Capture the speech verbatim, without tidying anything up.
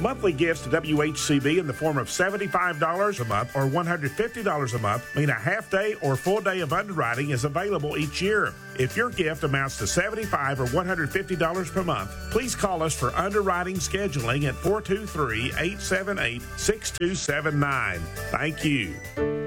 Monthly gifts to W H C B in the form of seventy-five dollars a month or one hundred fifty dollars a month mean a half day or full day of underwriting is available each year. If your gift amounts to seventy-five dollars or one hundred fifty dollars per month, please call us for underwriting scheduling at four two three, eight seven eight, six two seven nine. Thank you.